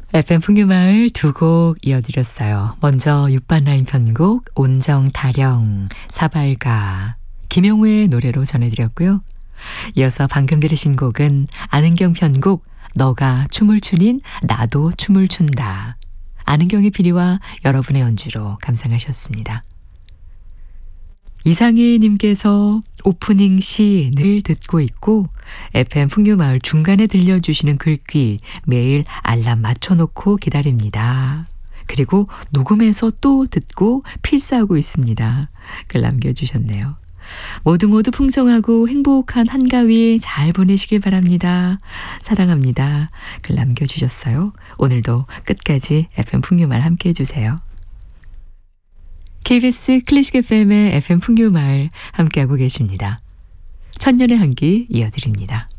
FM 풍류마을 두 곡 이어드렸어요. 먼저 6반 라인 편곡 온정다령 사발가 김용우의 노래로 전해드렸고요. 이어서 방금 들으신 곡은 안은경 편곡 너가 춤을 추닌 나도 춤을 춘다. 안은경의 피리와 여러분의 연주로 감상하셨습니다. 이상희 님께서 오프닝 시 늘 듣고 있고 FM 풍류마을 중간에 들려주시는 글귀 매일 알람 맞춰놓고 기다립니다. 그리고 녹음해서 또 듣고 필사하고 있습니다. 글 남겨주셨네요. 모두 풍성하고 행복한 한가위 잘 보내시길 바랍니다. 사랑합니다. 글 남겨주셨어요. 오늘도 끝까지 FM 풍류마을 함께해 주세요. KBS 클래식 FM의 FM 풍류마을 함께하고 계십니다. 천년의 한기 이어드립니다.